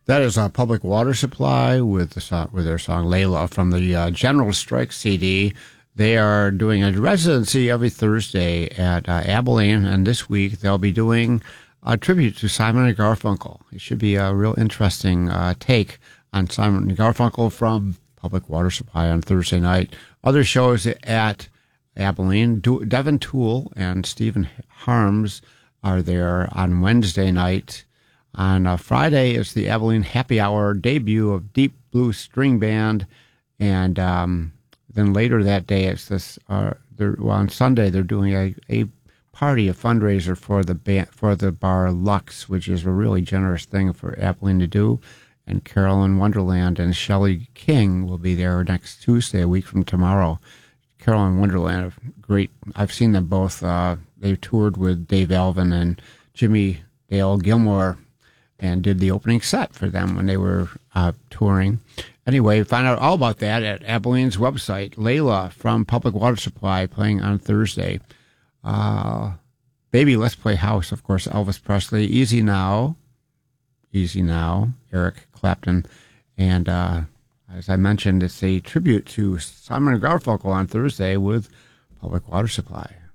That is a Public Water Supply with their song Layla from the General Strike CD. They are doing a residency every Thursday at Abilene, and this week they'll be doing a tribute to Simon and Garfunkel. It should be a real interesting take on Simon and Garfunkel from Public Water Supply on Thursday night. Other shows at Abilene, Devin Toole and Stephen Harms are there on Wednesday night. On Friday, it's the Abilene Happy Hour debut of Deep Blue String Band, and then later that day, it's this. On Sunday, they're doing a party, a fundraiser for the bar Lux, which is a really generous thing for Abilene to do. And Carolyn Wonderland and Shelley King will be there next Tuesday, a week from tomorrow. Carolyn Wonderland, great. I've seen them both. They toured with Dave Alvin and Jimmy Dale Gilmore, and did the opening set for them when they were touring. Anyway, find out all about that at Abilene's website. Layla from Public Water Supply playing on Thursday. Baby, Let's Play House, of course, Elvis Presley. Easy Now, Eric Clapton. And as I mentioned, it's a tribute to Simon & Garfunkel on Thursday with Public Water Supply.